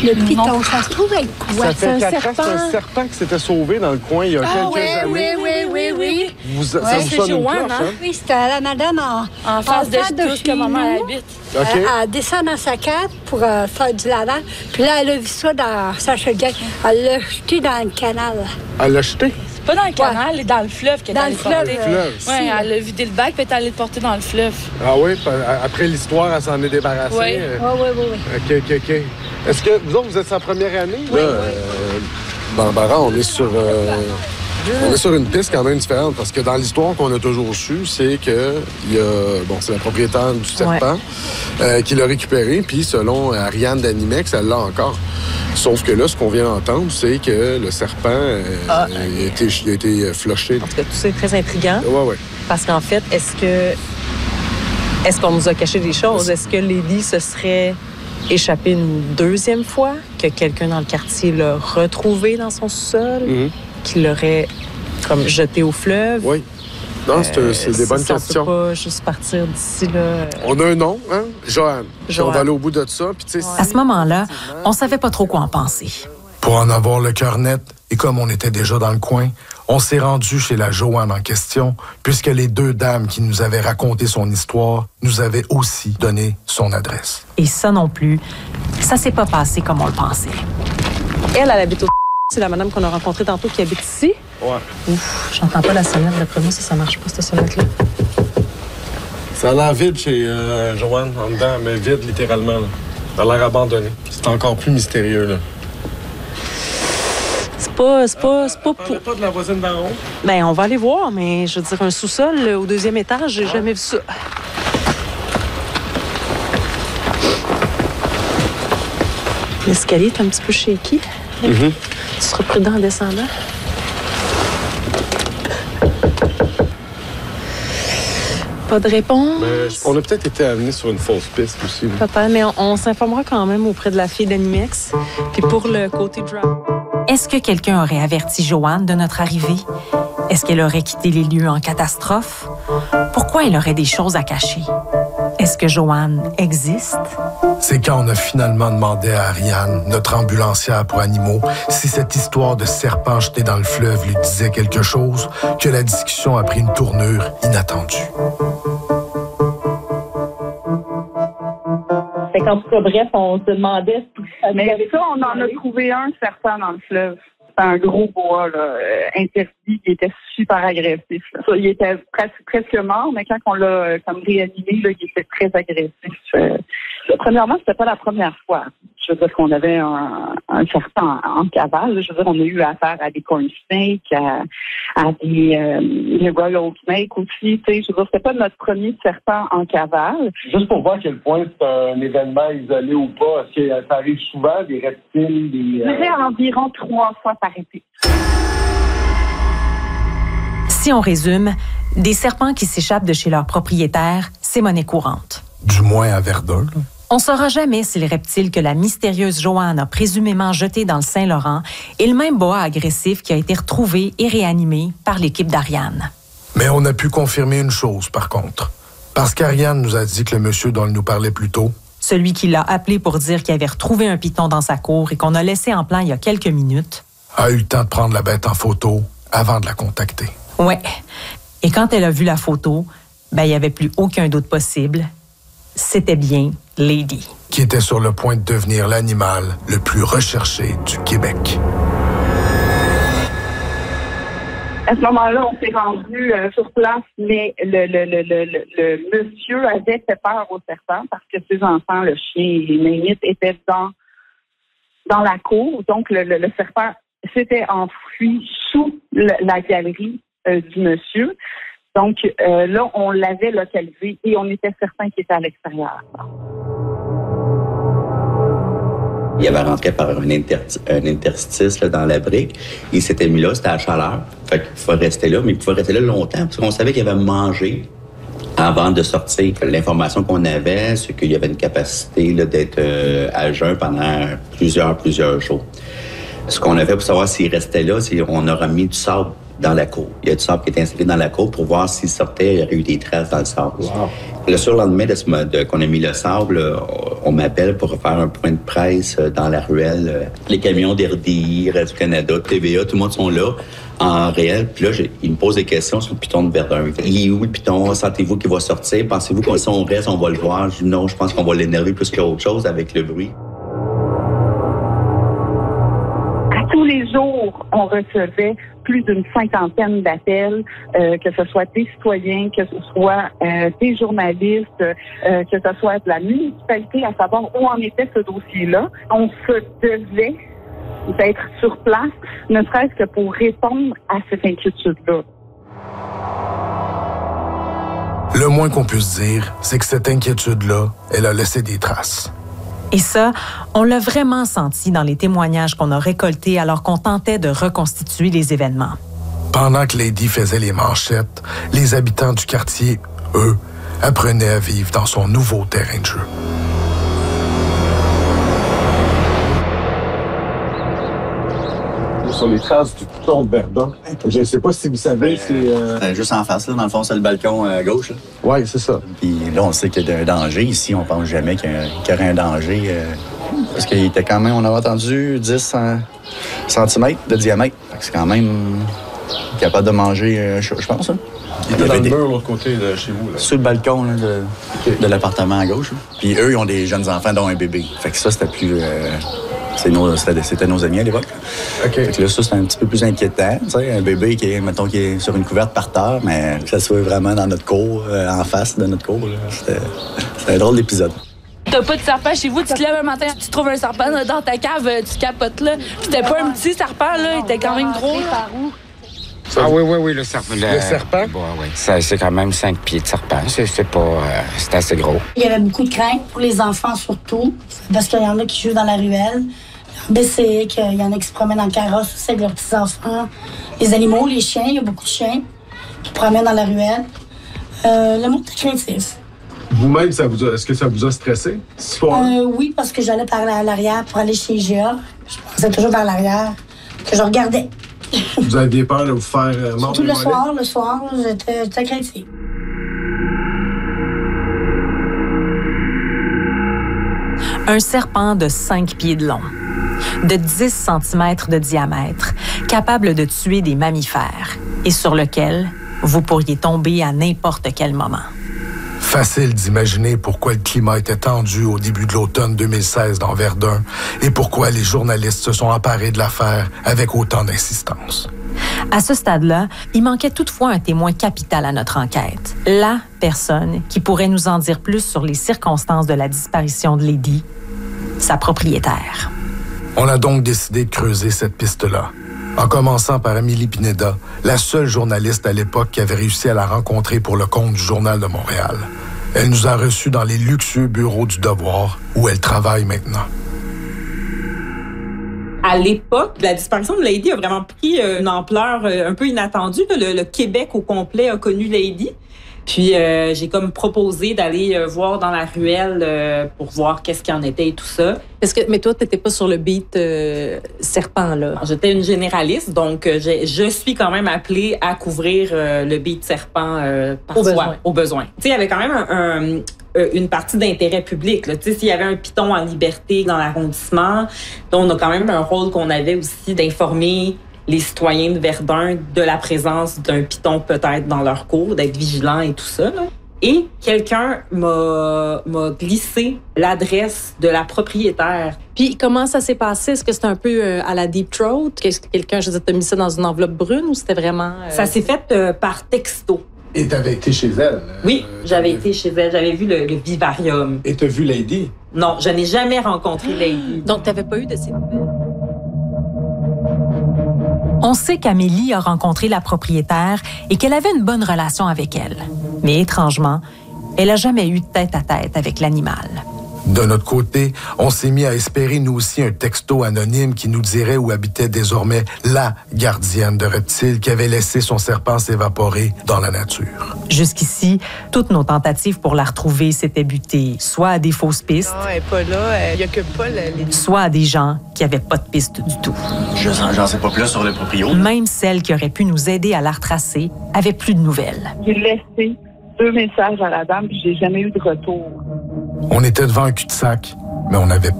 Le piton, ça se trouve être quoi? Ça fait 4 ans, c'est un serpent qui s'était sauvé dans le coin il y a quelques années. Oui. Ça vous sonne une cloche, hein? Oui, c'était la madame en face de ce que maman habite. OK. Elle descend dans sa cave pour faire du lavage. Puis là, elle a vu ça dans sa chaudière. Elle l'a jeté dans le canal. Elle l'a jeté? C'est pas dans le canal, elle est dans le fleuve qu'elle est allée porter. Oui, elle a vidé le bac puis elle est allée le porter dans le fleuve. Ah oui? Après l'histoire, elle s'en est débarrassée? Oui. Oui. OK. Est-ce que vous autres, vous êtes sa première année? Oui. Barbara, on est sur une piste quand même différente parce que dans l'histoire qu'on a toujours su, c'est que c'est la propriétaire du serpent qui l'a récupéré, puis selon Ariane d'Animex, elle l'a encore. Sauf que là, ce qu'on vient d'entendre, c'est que le serpent a été flushé. En tout cas, tout ça est très intriguant. Oui. Parce qu'en fait, est-ce qu'on nous a caché des choses? Est-ce que Lady se serait échappée une deuxième fois? Que quelqu'un dans le quartier l'a retrouvé dans son sous-sol? Qu'il l'aurait comme jeté au fleuve? Oui. Non, c'est des bonnes questions. On peut pas juste partir d'ici, là. On a un nom, hein? Joanne. On va aller au bout de ça. Puis, à ce moment-là, on savait pas trop quoi en penser. Pour en avoir le cœur net, et comme on était déjà dans le coin, on s'est rendu chez la Joanne en question, puisque les 2 dames qui nous avaient raconté son histoire nous avaient aussi donné son adresse. Et ça non plus, ça s'est pas passé comme on le pensait. Elle habite au... C'est la madame qu'on a rencontrée tantôt qui habite ici. Ouais. Ouf, j'entends pas la sonnette. D'après moi, ça marche pas, cette sonnette-là. Ça a l'air vide chez Joanne, en dedans, mais vide, littéralement. Là. Ça a l'air abandonné. C'est encore plus mystérieux, là. C'est pas pour... pas de la voisine d'en haut? Ben, on va aller voir, mais je veux dire, un sous-sol au 2e étage, j'ai jamais vu ça. L'escalier est un petit peu shaky. Tu seras prudent en descendant. Pas de réponse. Mais on a peut-être été amenés sur une fausse piste aussi. Peut-être, mais on s'informera quand même auprès de la fille d'Animex. Puis pour le côté drop. Est-ce que quelqu'un aurait averti Joanne de notre arrivée? Est-ce qu'elle aurait quitté les lieux en catastrophe? Pourquoi elle aurait des choses à cacher? Est-ce que Joanne existe? C'est quand on a finalement demandé à Ariane, notre ambulancière pour animaux, si cette histoire de serpent jeté dans le fleuve lui disait quelque chose, que la discussion a pris une tournure inattendue. En tout cas, bref, on se demandait... Mais ça, on en a trouvé un serpent dans le fleuve. C'était un gros bois là, interdit qui était super agressif. Là. Il était presque mort, mais quand on l'a comme réanimé, là, il était très agressif. Premièrement, c'était pas la première fois. Je veux dire qu'on avait un serpent en cavale. Je veux dire, on a eu affaire à des corn snakes, à des royal snakes aussi. Je veux dire, c'était pas notre premier serpent en cavale. Juste pour voir à quel point c'est un événement isolé ou pas, est-ce que ça arrive souvent, des reptiles, des... Je dirais environ 3 fois par été. Si on résume, des serpents qui s'échappent de chez leurs propriétaires, c'est monnaie courante. Du moins à Verdun, là. On ne saura jamais si le reptile que la mystérieuse Joanne a présumément jeté dans le Saint-Laurent est le même boa agressif qui a été retrouvé et réanimé par l'équipe d'Ariane. Mais on a pu confirmer une chose, par contre. Parce qu'Ariane nous a dit que le monsieur dont elle nous parlait plus tôt... Celui qui l'a appelé pour dire qu'il avait retrouvé un python dans sa cour et qu'on a laissé en plan il y a quelques minutes... a eu le temps de prendre la bête en photo avant de la contacter. Ouais. Et quand elle a vu la photo, il n'y avait plus aucun doute possible. C'était bien Lady. Qui était sur le point de devenir l'animal le plus recherché du Québec. À ce moment-là, on s'est rendu sur place, mais le monsieur avait fait peur au serpent parce que ses enfants, le chien et les nénites, étaient dans la cour. Donc, le serpent s'était enfoui sous la galerie du monsieur. Donc, là, on l'avait localisé et on était certain qu'il était à l'extérieur. Il avait rentré par un interstice là, dans la brique. Il s'était mis là, c'était à la chaleur. Fait qu'il pouvait rester là, mais il pouvait rester là longtemps parce qu'on savait qu'il avait mangé avant de sortir. L'information qu'on avait, c'est qu'il y avait une capacité là, d'être à jeun pendant plusieurs jours. Ce qu'on a fait pour savoir s'il restait là, c'est qu'on a remis du sable dans la cour. Il y a du sable qui est installé dans la cour pour voir s'il sortait, il y aurait eu des traces dans le sable. Wow. Le surlendemain qu'on a mis le sable, on m'appelle pour faire un point de presse dans la ruelle. Les camions d'RDI, Radio-Canada, TVA, tout le monde sont là en réel. Puis là, il me pose des questions sur le piton de Verdun. Il est où le piton? Sentez-vous qu'il va sortir? Pensez-vous que si on reste, on va le voir? Je dis non, je pense qu'on va l'énerver plus qu'autre chose avec le bruit. Tous les jours, on recevait plus d'une 50aine d'appels, que ce soit des citoyens, que ce soit des journalistes, que ce soit de la municipalité, à savoir où en était ce dossier-là. On se devait d'être sur place, ne serait-ce que pour répondre à cette inquiétude-là. Le moins qu'on puisse dire, c'est que cette inquiétude-là, elle a laissé des traces. Et ça, on l'a vraiment senti dans les témoignages qu'on a récoltés alors qu'on tentait de reconstituer les événements. Pendant que Lady faisait les manchettes, les habitants du quartier, eux, apprenaient à vivre dans son nouveau terrain de jeu. Sur les traces du piton de Verdun. Je ne sais pas si vous savez, c'est... Juste en face, là, dans le fond, c'est le balcon à gauche. Oui, c'est ça. Puis là, on sait qu'il y a un danger. Ici, on pense jamais qu'il y aurait un danger. Parce qu'il était quand même, on avait entendu 10 cm de diamètre. C'est quand même capable de manger, je pense. Hein. Il était dans le mur, l'autre côté de chez vous. Là. Sur le balcon là, de l'appartement à gauche. Là. Puis eux, ils ont des jeunes enfants, dont un bébé. Fait que ça, c'était plus... C'était nos amis à l'époque. Okay. Fait que là, ça, c'était un petit peu plus inquiétant. T'sais, un bébé qui est sur une couverte par terre, mais que ça soit vraiment dans notre cour, en face de notre cour. C'était un drôle d'épisode. T'as pas de serpent chez vous, tu te lèves un matin, tu trouves un serpent dans ta cave, tu capotes là. Puis c'était pas un petit serpent, là, il était quand même gros. Ah oui, le serpent. Le serpent? Oui. C'est quand même 5 pieds de serpent. C'est assez gros. Il y avait beaucoup de crainte pour les enfants surtout, parce qu'il y en a qui jouent dans la ruelle. BCIC, il y en a qui se promènent en carrosse aussi avec leurs petits-enfants. Les animaux, les chiens, il y a beaucoup de chiens qui se promènent dans la ruelle. Le monde est craintif. Vous-même, est-ce que ça vous a stressé, cette histoire? Oui, parce que j'allais par l'arrière pour aller chez IGA. Je passais toujours vers l'arrière, que je regardais. Vous aviez peur de vous faire mordre surtout le soir, j'étais craintive. Un serpent de 5 pieds de long, de 10 cm de diamètre, capable de tuer des mammifères et sur lequel vous pourriez tomber à n'importe quel moment. Facile d'imaginer pourquoi le climat était tendu au début de l'automne 2016 dans Verdun et pourquoi les journalistes se sont emparés de l'affaire avec autant d'insistance. À ce stade-là, il manquait toutefois un témoin capital à notre enquête. La personne qui pourrait nous en dire plus sur les circonstances de la disparition de Lady, sa propriétaire. On a donc décidé de creuser cette piste-là, en commençant par Amélie Pineda, la seule journaliste à l'époque qui avait réussi à la rencontrer pour le compte du Journal de Montréal. Elle nous a reçus dans les luxueux bureaux du Devoir, où elle travaille maintenant. À l'époque, la disparition de Lady a vraiment pris une ampleur un peu inattendue. Le Québec au complet a connu Lady. Puis j'ai comme proposé d'aller voir dans la ruelle pour voir qu'est-ce qu'il en était et tout ça. Mais toi, t'étais pas sur le beat serpent, là? J'étais une généraliste, donc je suis quand même appelée à couvrir le beat serpent parfois, au besoin. Tu sais, il y avait quand même une partie d'intérêt public. Tu sais, s'il y avait un piton en liberté dans l'arrondissement, on a quand même un rôle qu'on avait aussi d'informer les citoyens de Verdun de la présence d'un piton peut-être dans leur cour, d'être vigilants et tout ça. Là. Et quelqu'un m'a glissé l'adresse de la propriétaire. Puis comment ça s'est passé? Est-ce que c'était un peu à la Deep Throat? Qu'est-ce que quelqu'un, je veux dire, t'a mis ça dans une enveloppe brune ou c'était vraiment... Ça s'est fait par texto. Et t'avais été chez elle? Oui, j'avais été chez elle. J'avais vu le vivarium. Et t'as vu Lady? Non, je n'ai jamais rencontré Lady. Donc, t'avais pas eu de ces nouvelles? On sait qu'Amélie a rencontré la propriétaire et qu'elle avait une bonne relation avec elle. Mais étrangement, elle n'a jamais eu tête-à-tête avec l'animal. De notre côté, on s'est mis à espérer nous aussi un texto anonyme qui nous dirait où habitait désormais la gardienne de reptiles qui avait laissé son serpent s'évaporer dans la nature. Jusqu'ici, toutes nos tentatives pour la retrouver s'étaient butées soit à des fausses pistes, Non, elle n'est pas là, elle n'y a que pas les... soit à des gens qui n'avaient pas de piste du tout. J'en sais pas plus sur le proprio. Même celle qui aurait pu nous aider à la retracer avait plus de nouvelles. J'ai laissé 2 messages à la dame, puis j'ai jamais eu de retour. On était devant un cul-de-sac, mais on n'avait